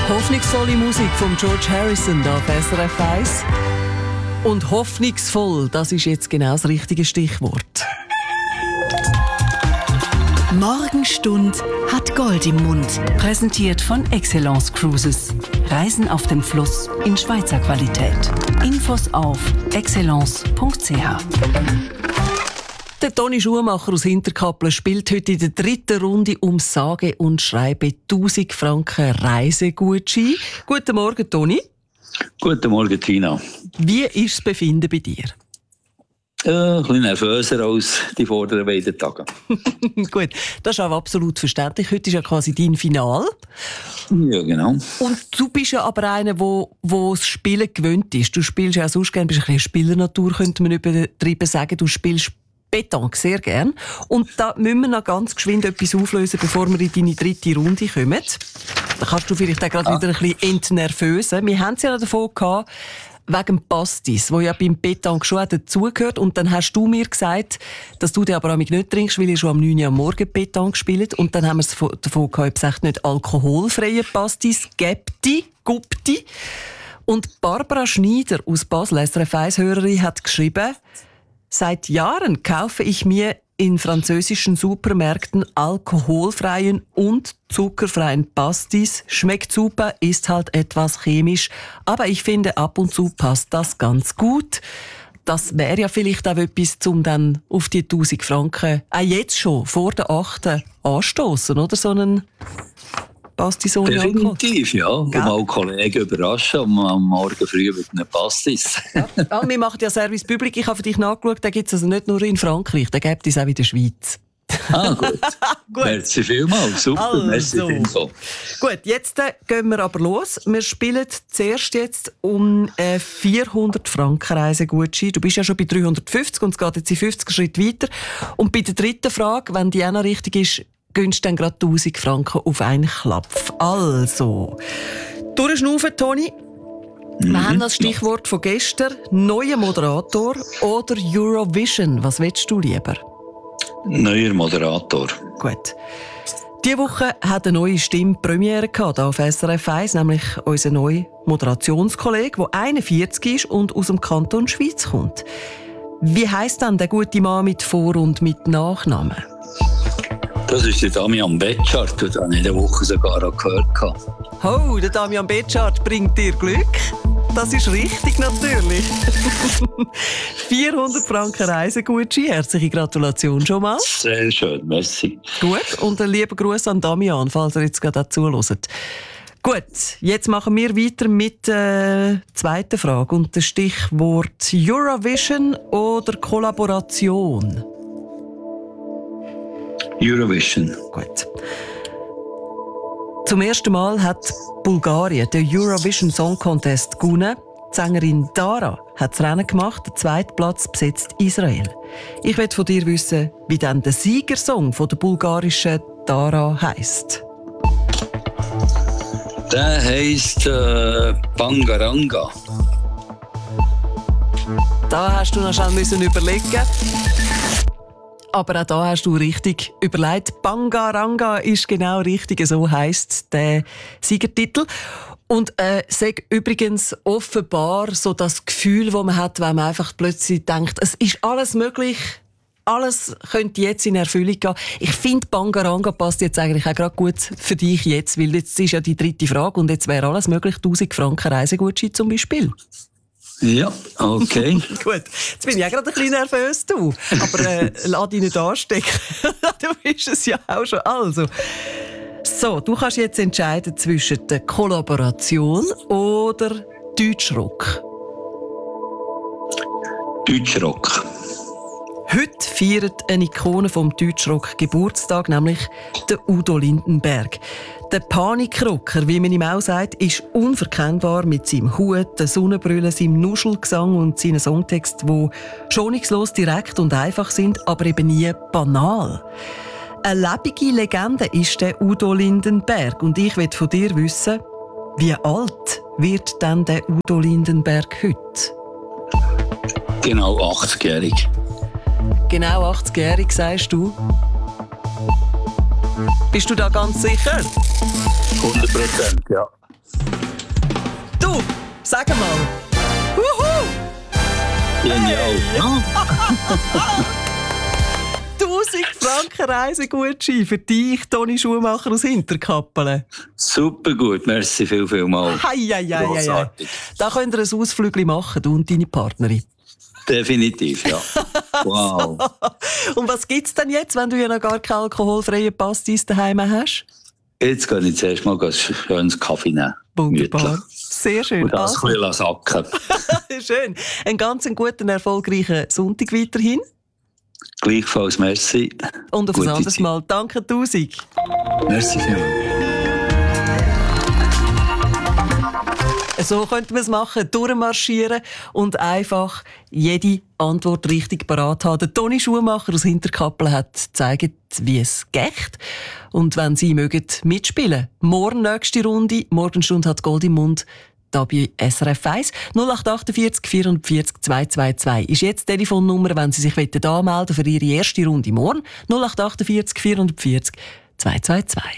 Hoffnungsvolle Musik von George Harrison auf SRF 1. Und hoffnungsvoll, das ist jetzt genau das richtige Stichwort. Morgenstund hat Gold im Mund. Präsentiert von Excellence Cruises. Reisen auf dem Fluss in Schweizer Qualität. Infos auf excellence.ch. Der Toni Schumacher aus Hinterkappelen spielt heute in der 3. Runde um sage und schreibe 1000 Franken Reisegutschein. Guten Morgen, Toni. Guten Morgen, Tina. Wie ist das Befinden bei dir? Ein bisschen nervöser als die vorderen beiden Tage. Gut, das ist aber absolut verständlich. Heute ist ja quasi dein Final. Ja, genau. Und du bist ja aber einer, der das Spielen gewöhnt ist. Du spielst ja auch sonst gerne, bist ein bisschen Spielernatur, könnte man übertrieben sagen. Du spielst Pétanque sehr gern. Und da müssen wir noch ganz geschwind etwas auflösen, bevor wir in deine 3. Runde kommen. Da kannst du vielleicht auch gerade wieder ein bisschen entnervösen. Wir haben es ja davon gehabt, wegen dem Pastis, der ja beim Pétanque schon dazugehört. Und dann hast du mir gesagt, dass du den aber nicht trinkst, weil ihr schon am 9 Uhr am Morgen Pétanque spielt. Und dann haben wir es davon gehabt, ob es echt nicht alkoholfreie Pastis gibt. Und Barbara Schneider aus Basel, SRF 1-Hörerin, hat geschrieben: Seit Jahren kaufe ich mir in französischen Supermärkten alkoholfreien und zuckerfreien Pastis. Schmeckt super, ist halt etwas chemisch, aber ich finde, ab und zu passt das ganz gut. Das wäre ja vielleicht auch etwas, um dann auf die 1000 Franken auch jetzt schon vor der 8. anstoßen, oder? So einen Pastis ohne Alkohol. Definitiv, ja. Und mal Kollegen überraschen am Morgen früh mit einem Pastis. Ja, wir machen ja Service Public. Ich habe für dich nachgeschaut, den gibt es also nicht nur in Frankreich, den gibt es auch in der Schweiz. Ah, gut. Gut. Merci vielmals. Super, also. Merci Info. Gut, jetzt gehen wir aber los. Wir spielen zuerst jetzt um 400 Franken Reisegutschein. Du bist ja schon bei 350 und es geht jetzt in 50 Schritt weiter. Und bei der 3. Frage, wenn die auch noch richtig ist, gönnst du dann gerade 1000 Franken auf einen Klapf. Also, durchschnaufen, Toni. Wir haben das Stichwort von gestern: neuer Moderator oder Eurovision. Was willst du lieber? Neuer Moderator. Gut. Diese Woche hat eine neue Stimme Premiere gehabt, auf SRF 1, nämlich unser neuer Moderationskollege, der 41 ist und aus dem Kanton Schweiz kommt. Wie heisst denn der gute Mann mit Vor- und mit Nachnamen? Das ist der Damian Betschart, den ich in der Woche sogar gehört habe. Oh, der Damian Betschart bringt dir Glück. Das ist richtig, natürlich. 400 Franken Reisegutschein. Herzliche Gratulation schon mal. Sehr schön, merci. Gut, und einen lieben Gruß an Damian, falls er jetzt gerade zuhört. Gut, jetzt machen wir weiter mit der 2. Frage. Und das Stichwort Eurovision oder Kollaboration? Eurovision. Gut. Zum ersten Mal hat Bulgarien den Eurovision Song Contest gewonnen. Die Sängerin Dara hat das Rennen gemacht, den 2. Platz besetzt Israel. Ich will von dir wissen, wie dann der Siegersong von der bulgarischen Dara heisst. Der heisst Bangaranga. Da hast du noch schnell überlegen. Aber auch da hast du richtig überlegt. Bangaranga ist genau richtig, so heisst der Siegertitel. Und sag übrigens offenbar so das Gefühl, das man hat, wenn man einfach plötzlich denkt, es ist alles möglich, alles könnte jetzt in Erfüllung gehen. Ich finde, Bangaranga passt jetzt eigentlich auch gerade gut für dich jetzt, weil jetzt ist ja die 3. Frage und jetzt wäre alles möglich, 1000 Franken Reisegutschein zum Beispiel. Ja, okay. Gut, jetzt bin ich auch gerade ein bisschen nervös, du. Aber lass dich nicht anstecken. Du bist es ja auch schon. Also, so, du kannst jetzt entscheiden zwischen der Kollaboration oder Deutschrock. Deutschrock. Heute feiert eine Ikone vom Deutschrock Geburtstag, nämlich der Udo Lindenberg. Der Panikrocker, wie man ihm auch sagt, ist unverkennbar mit seinem Hut, der Sonnenbrille, seinem Nuschelgesang und seinen Songtexten, die schonungslos direkt und einfach sind, aber eben nie banal. Eine lebende Legende ist der Udo Lindenberg und ich will von dir wissen, wie alt wird denn der Udo Lindenberg heute? Genau 80-jährig. Genau 80-jährig, sagst du? Bist du da ganz sicher? 100%, ja. Du, sag mal. Wuhu! Genial. Ja. 1000 Franken Reisegutschein für dich, Toni Schumacher aus Hinterkappelen. Super gut, merci vielmals. Hei. Grossartig. Da könnt ihr ein Ausflügel machen, du und deine Partnerin. Definitiv, ja. Wow. Und was gibt's denn jetzt, wenn du ja noch gar keinen alkoholfreien Pastis daheim hast? Jetzt gehe ich zuerst mal einen schönen Kaffee nehmen. Wunderbar. Gemütlich. Sehr schön. Und das ein bisschen sacken. Schön. Einen ganz guten, erfolgreichen Sonntag weiterhin. Gleichfalls, merci. Und auf ein anderes Mal. Danke 1000. Merci vielmals. So könnte man es machen, durchmarschieren und einfach jede Antwort richtig parat haben. Der Toni Schumacher aus Hinterkappelen hat gezeigt, wie es geht. Und wenn Sie mögen mitspielen, morgen nächste Runde, Morgenstunde hat Gold im Mund, da bei SRF 1. 0848 440 222 ist jetzt die Telefonnummer, wenn Sie sich anmelden für Ihre erste Runde morgen. 0848 440 222.